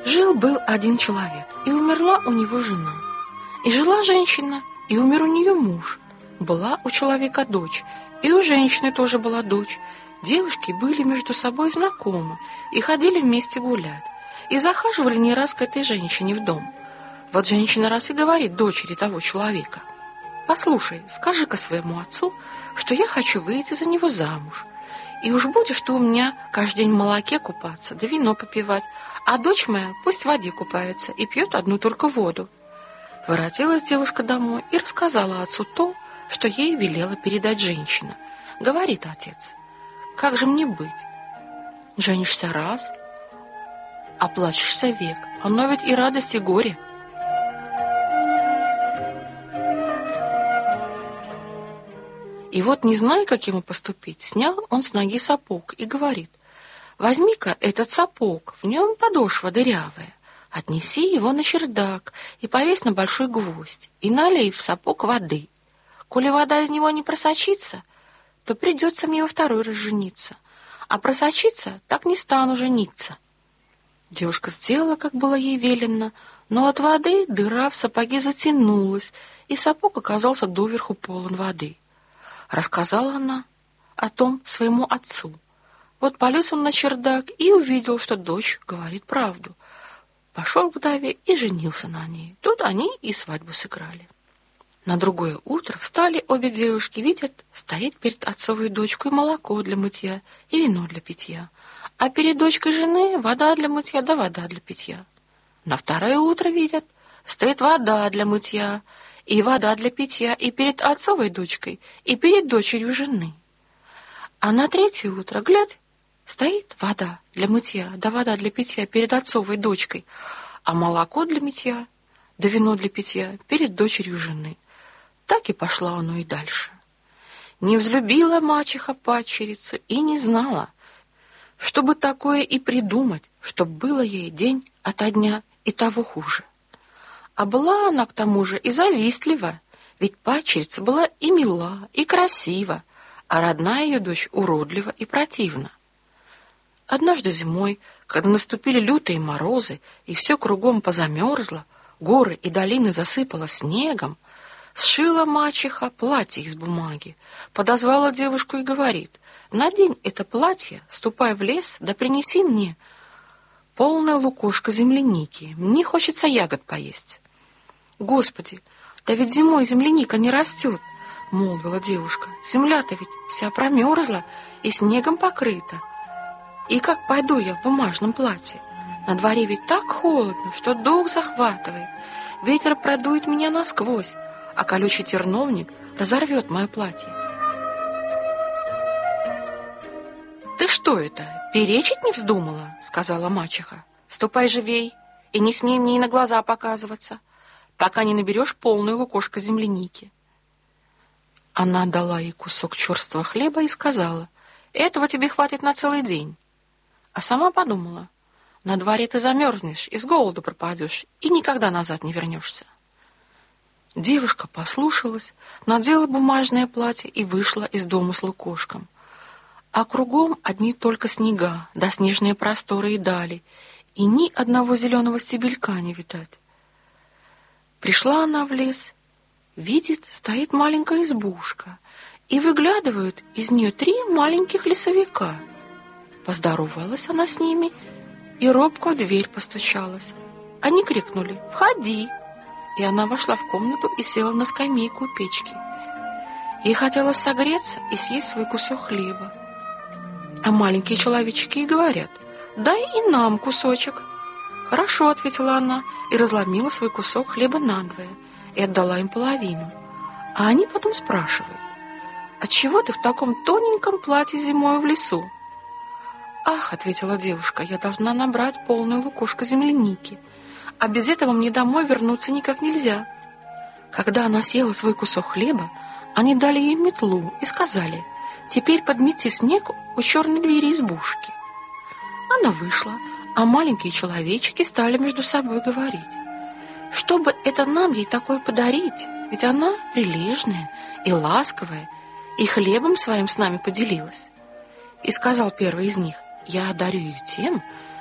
Жил-был один человек, и умерла у него жена. И жила женщина, и умер у нее муж. Была у человека дочь, и у женщины тоже была дочь. Девушки были между собой знакомы и ходили вместе гулять. И захаживали не раз к этой женщине в дом. Вот женщина раз и говорит дочери того человека: «Послушай, скажи-ка своему отцу, что я хочу выйти за него замуж. И уж будешь ты у меня каждый день в молоке купаться, да вино попивать, а дочь моя пусть в воде купается и пьет одну только воду». Воротилась девушка домой и рассказала отцу то, что ей велела передать женщина. Говорит отец: «Как же мне быть? Женишься раз, а плачешься век, оно ведь и радость, и горе». И вот, не зная, как ему поступить, снял он с ноги сапог и говорит: «Возьми-ка этот сапог, в нем подошва дырявая, отнеси его на чердак и повесь на большой гвоздь, и налей в сапог воды. Коли вода из него не просочится, то придется мне во второй раз жениться, а просочится, так не стану жениться». Девушка сделала, как было ей велено, но от воды дыра в сапоге затянулась, и сапог оказался доверху полон воды. Рассказала она о том своему отцу. Вот полез он на чердак и увидел, что дочь говорит правду. Пошел к вдове и женился на ней. Тут они и свадьбу сыграли. На другое утро встали обе девушки, видят, стоит перед отцовой дочкой молоко для мытья и вино для питья, а перед дочкой жены вода для мытья да вода для питья. На второе утро видят, стоит вода для мытья и вода для питья и перед отцовой дочкой, и перед дочерью жены. А на третье утро, глядь, стоит вода для мытья да вода для питья перед отцовой дочкой, а молоко для мытья да вино для питья перед дочерью жены. Так и пошло оно и дальше. Не взлюбила мачеха падчерицу и не знала, чтобы такое и придумать, чтоб было ей день ото дня и того хуже. А была она к тому же и завистлива, ведь падчерица была и мила, и красива, а родная ее дочь уродлива и противна. Однажды зимой, когда наступили лютые морозы, и все кругом позамерзло, горы и долины засыпало снегом, сшила мачеха платье из бумаги, подозвала девушку и говорит: «Надень это платье, ступай в лес, да принеси мне полное лукошко земляники, мне хочется ягод поесть». «Господи, да ведь зимой земляника не растет», — молвила девушка. «Земля-то ведь вся промерзла и снегом покрыта. И как пойду я в бумажном платье? На дворе ведь так холодно, что дух захватывает. Ветер продует меня насквозь, а колючий терновник разорвет мое платье». «Ты что это, перечить не вздумала?» — сказала мачеха. «Ступай живей и не смей мне и на глаза показываться, пока не наберешь полное лукошко земляники». Она дала ей кусок черствого хлеба и сказала: «Этого тебе хватит на целый день». А сама подумала: на дворе ты замерзнешь и с голоду пропадешь, и никогда назад не вернешься. Девушка послушалась, надела бумажное платье и вышла из дома с лукошком. А кругом одни только снега, да снежные просторы и дали, и ни одного зеленого стебелька не видать. Пришла она в лес, видит, стоит маленькая избушка, и выглядывают из нее 3 маленьких лесовика. Поздоровалась она с ними и робко в дверь постучалась. Они крикнули: «Входи!» И она вошла в комнату и села на скамейку у печки. Ей хотелось согреться и съесть свой кусок хлеба. А маленькие человечки и говорят: «Дай и нам кусочек». «Хорошо», — ответила она, и разломила свой кусок хлеба надвое, и отдала им половину. А они потом спрашивают: «Отчего ты в таком тоненьком платье зимой в лесу?» «Ах», — ответила девушка, — «я должна набрать полное лукошко земляники, а без этого мне домой вернуться никак нельзя». Когда она съела свой кусок хлеба, они дали ей метлу и сказали: «Теперь подмети снег у черной двери избушки». Она вышла, а маленькие человечки стали между собой говорить: «Что бы это нам ей такое подарить? Ведь она прилежная и ласковая, и хлебом своим с нами поделилась». И сказал первый из них: «Я одарю ее тем,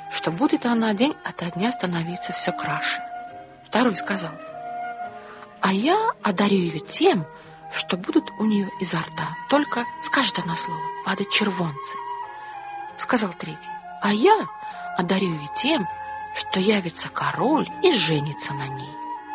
что будет она день ото дня становиться все краше. Второй сказал: а я одарю ее тем, что будут у нее изо рта, только скажет она слово, падать червонцы. Сказал третий: а я одарю ее тем, что явится король и женится на ней.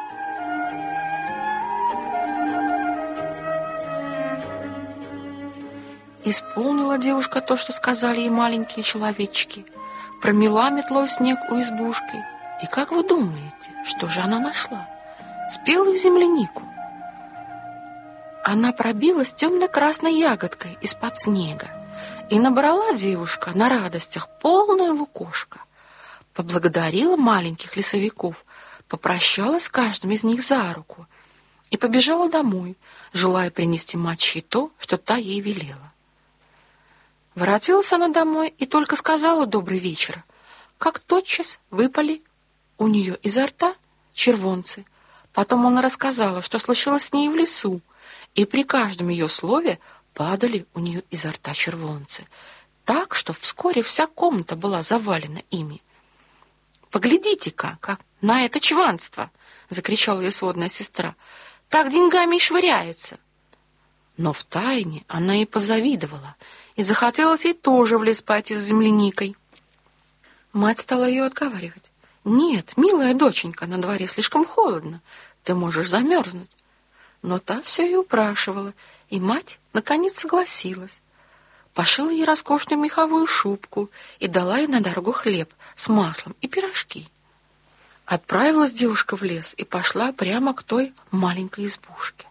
Исполнила девушка то, что сказали ей маленькие человечки, промела метлой снег у избушки. И как вы думаете, что же она нашла? Спелую землянику. Она пробилась темно-красной ягодкой из-под снега, и набрала девушка на радостях полное лукошко. Поблагодарила маленьких лесовиков, попрощалась с каждым из них за руку и побежала домой, желая принести мачехе то, что та ей велела. Воротилась она домой и только сказала «добрый вечер», как тотчас выпали у нее изо рта червонцы. Потом она рассказала, что случилось с ней в лесу, и при каждом ее слове падали у нее изо рта червонцы, так что вскоре вся комната была завалена ими. «Поглядите-ка, как на это чванство!» — закричала ее сводная сестра. «Так деньгами и швыряется!» Но втайне она и позавидовала, и захотелось ей тоже в лес пойти с земляникой. Мать стала ее отговаривать. «Нет, милая доченька, на дворе слишком холодно, ты можешь замерзнуть». Но та все ее упрашивала, и мать, наконец, согласилась. Пошила ей роскошную меховую шубку и дала ей на дорогу хлеб с маслом и пирожки. Отправилась девушка в лес и пошла прямо к той маленькой избушке.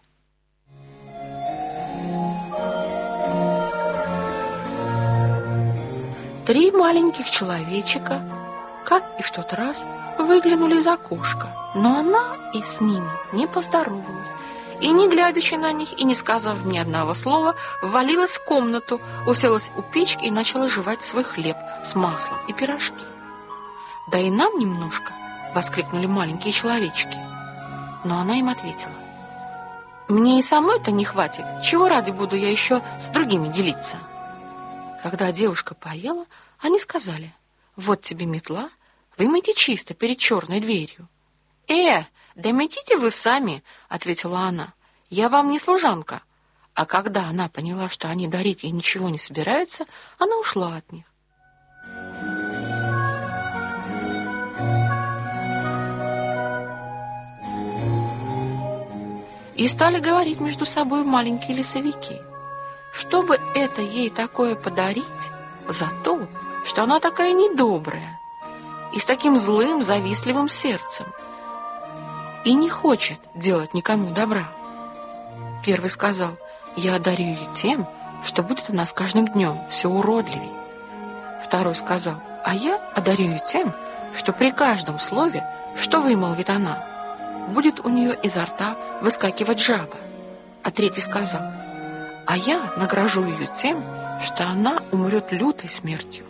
Три маленьких человечика, как и в тот раз, выглянули из окошка, но она и с ними не поздоровалась, и, не глядячи на них и не сказав ни одного слова, ввалилась в комнату, уселась у печки и начала жевать свой хлеб с маслом и пирожки. «Да и нам немножко!» — воскликнули маленькие человечки. Но она им ответила: «Мне и самой-то не хватит, чего ради буду я еще с другими делиться?» Когда девушка поела, они сказали: «Вот тебе метла, вымойте чисто перед черной дверью». Да метите вы сами», — ответила она, — «я вам не служанка». А когда она поняла, что они дарить ей ничего не собираются, она ушла от них. И стали говорить между собой маленькие лесовики, чтобы это ей такое подарить за то, что она такая недобрая и с таким злым, завистливым сердцем, и не хочет делать никому добра. Первый сказал: «Я одарю ее тем, что будет она с каждым днем все уродливей». Второй сказал: «А я одарю ее тем, что при каждом слове, что вымолвит она, будет у нее изо рта выскакивать жаба». А третий сказал: «А я награжу ее тем, что она умрет лютой смертью».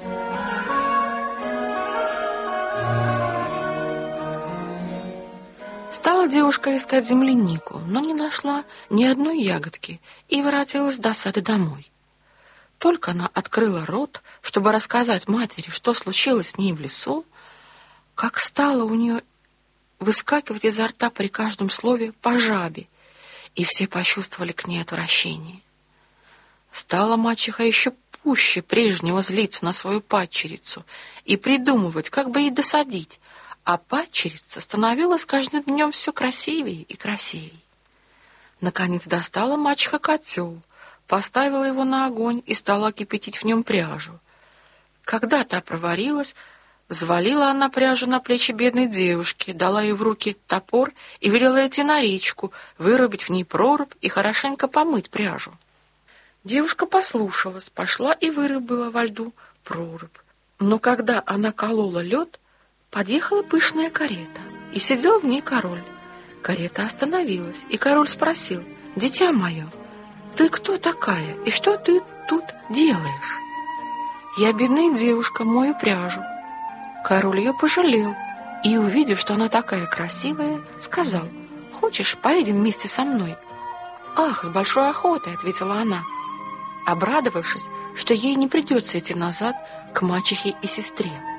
Стала девушка искать землянику, но не нашла ни одной ягодки и воротилась с досады домой. Только она открыла рот, чтобы рассказать матери, что случилось с ней в лесу, как стало у нее выскакивать изо рта при каждом слове по жабе, и все почувствовали к ней отвращение. Стала мачеха еще пуще прежнего злиться на свою падчерицу и придумывать, как бы ей досадить, а падчерица становилась каждым днем все красивее и красивее. Наконец достала мачеха котел, поставила его на огонь и стала кипятить в нем пряжу. Когда та проварилась, взвалила она пряжу на плечи бедной девушки, дала ей в руки топор и велела идти на речку, вырубить в ней прорубь и хорошенько помыть пряжу. Девушка послушалась, пошла и вырубила во льду прорубь. Но когда она колола лед, подъехала пышная карета, и сидел в ней король. Карета остановилась, и король спросил: «Дитя мое, ты кто такая, и что ты тут делаешь?» «Я бедная девушка, мою пряжу». Король ее пожалел, и, увидев, что она такая красивая, сказал: «Хочешь, поедем вместе со мной?» «Ах, с большой охотой», — ответила она, обрадовавшись, что ей не придется идти назад к мачехе и сестре.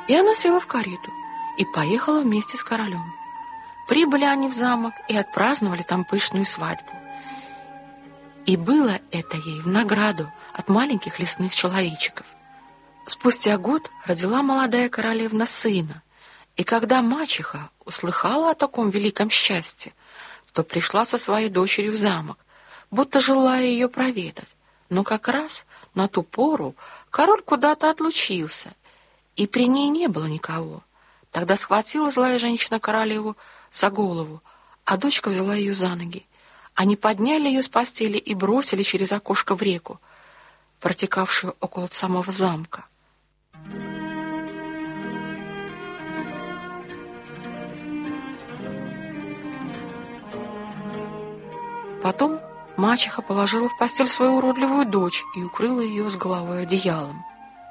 И она села в карету и поехала вместе с королем. Прибыли они в замок и отпраздновали там пышную свадьбу. И было это ей в награду от маленьких лесных человечиков. Спустя год родила молодая королевна сына, и когда мачеха услыхала о таком великом счастье, то пришла со своей дочерью в замок, будто желая ее проведать. Но как раз на ту пору король куда-то отлучился, и при ней не было никого. Тогда схватила злая женщина королеву за голову, а дочка взяла ее за ноги. Они подняли ее с постели и бросили через окошко в реку, протекавшую около самого замка. Потом мачеха положила в постель свою уродливую дочь и укрыла ее с головой одеялом.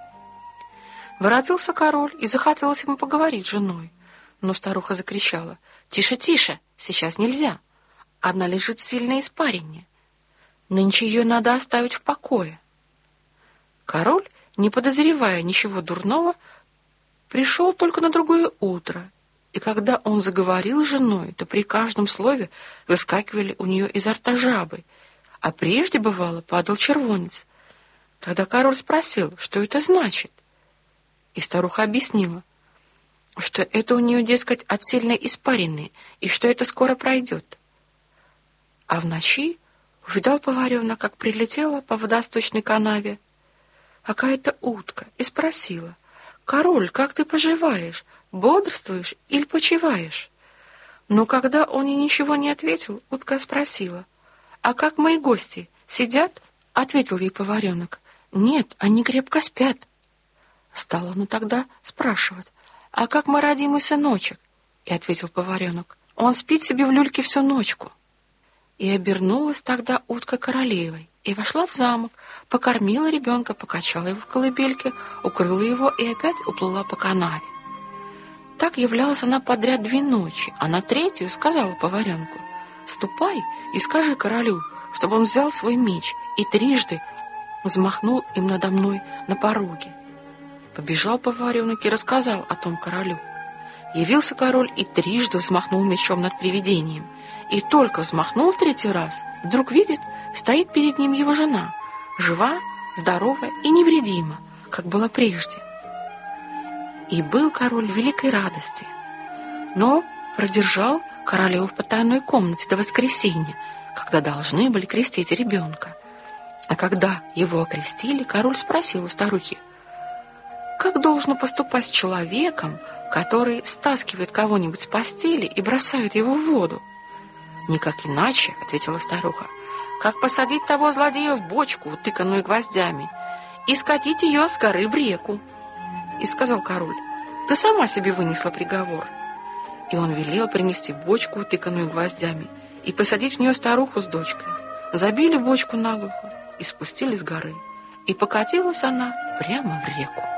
Воротился король, и захотелось ему поговорить с женой. Но старуха закричала: «Тише, тише, сейчас нельзя. Она лежит в сильной испарине. Нынче ее надо оставить в покое». Король, не подозревая ничего дурного, пришел только на другое утро, и когда он заговорил с женой, то при каждом слове выскакивали у нее изо рта жабы, а прежде, бывало, падал червонец. Тогда король спросил, что это значит, и старуха объяснила, что это у нее, дескать, от сильной испарины, и что это скоро пройдет. А в ночи увидал поваренок, как прилетела по водосточной канаве какая-то утка, и спросила: «Король, как ты поживаешь? Бодрствуешь или почиваешь?» Но когда он и ничего не ответил, утка спросила: «А как мои гости? Сидят?» Ответил ей поваренок: «Нет, они крепко спят». Стала она тогда спрашивать: «А как мой родимый сыночек?» И ответил поваренок: «Он спит себе в люльке всю ночку». И обернулась тогда утка королевой, и вошла в замок, покормила ребенка, покачала его в колыбельке, укрыла его и опять уплыла по канаве. Так являлась она подряд 2 ночи, а на 3-ю сказала поваренку: «Ступай и скажи королю, чтобы он взял свой меч и 3 взмахнул им надо мной на пороге». Побежал поваренок и рассказал о том королю. Явился король и 3 взмахнул мечом над привидением. И только взмахнул в 3-й раз, вдруг видит, стоит перед ним его жена, жива, здорова и невредима, как была прежде. И был король в великой радости, но продержал королеву в потайной комнате до воскресенья, когда должны были крестить ребенка. А когда его окрестили, король спросил у старухи: «Как должно поступать с человеком, который стаскивает кого-нибудь с постели и бросает его в воду?» «Никак иначе», — ответила старуха, «как посадить того злодея в бочку, утыканную гвоздями, и скатить ее с горы в реку». И сказал король: «Ты сама себе вынесла приговор». И он велел принести бочку, утыканную гвоздями, и посадить в нее старуху с дочкой. Забили бочку наглухо и спустили с горы, и покатилась она прямо в реку.